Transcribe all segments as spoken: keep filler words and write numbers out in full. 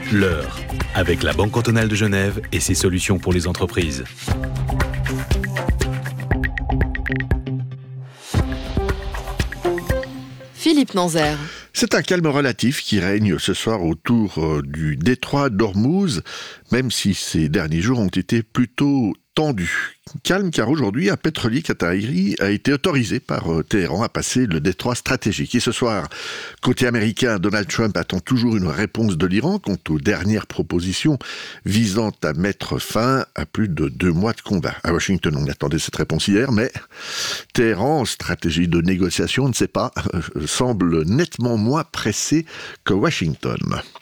L'heure, avec la Banque cantonale de Genève et ses solutions pour les entreprises. Philippe Nanzer. C'est un calme relatif qui règne ce soir autour euh, du détroit d'Ormuz, même si ces derniers jours ont été plutôt tendus. Calme car aujourd'hui, un pétrolier qatari a été autorisé par euh, Téhéran à passer le détroit stratégique. Et ce soir, côté américain, Donald Trump attend toujours une réponse de l'Iran quant aux dernières propositions visant à mettre fin à plus de deux mois de combat. À Washington, on attendait cette réponse hier, mais Téhéran, stratégie de négociation, on ne sait pas, euh, semble nettement moins pressé que Washington.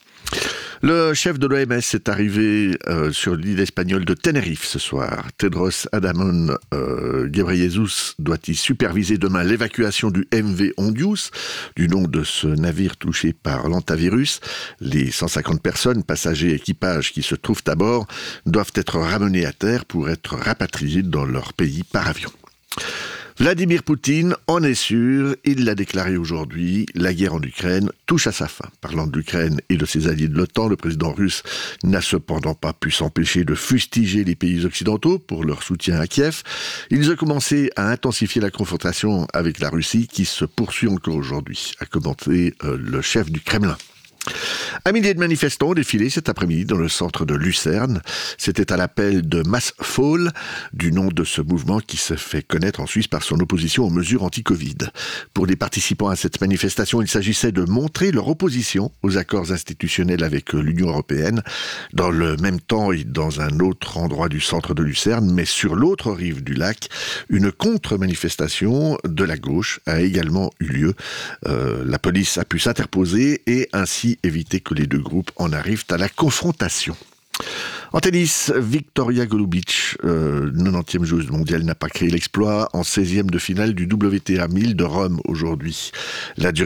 Le chef de l'O M S est arrivé euh, sur l'île espagnole de Tenerife ce soir. Tedros Adhanom euh, Ghebreyesus doit y superviser demain l'évacuation du M V Hondius, du nom de ce navire touché par l'hantavirus. Les cent cinquante personnes, passagers et équipages qui se trouvent à bord, doivent être ramenés à terre pour être rapatriés dans leur pays par avion. Vladimir Poutine en est sûr, il l'a déclaré aujourd'hui, la guerre en Ukraine touche à sa fin. Parlant de l'Ukraine et de ses alliés de l'OTAN, le président russe n'a cependant pas pu s'empêcher de fustiger les pays occidentaux pour leur soutien à Kiev. Ils ont commencé à intensifier la confrontation avec la Russie qui se poursuit encore aujourd'hui, a commenté euh, le chef du Kremlin. Un millier de manifestants ont défilé cet après-midi dans le centre de Lucerne. C'était à l'appel de Massfall, du nom de ce mouvement qui se fait connaître en Suisse par son opposition aux mesures anti-Covid. Pour les participants à cette manifestation, il s'agissait de montrer leur opposition aux accords institutionnels avec l'Union européenne. Dans le même temps et dans un autre endroit du centre de Lucerne, mais sur l'autre rive du lac, une contre-manifestation de la gauche a également eu lieu. Euh, la police a pu s'interposer et ainsi éviter que les deux groupes en arrivent à la confrontation. En tennis, Victoria Golubic, euh, quatre-vingt-dix-neuvième joueuse mondiale, n'a pas créé l'exploit en seizième de finale du W T A mille de Rome aujourd'hui. La durée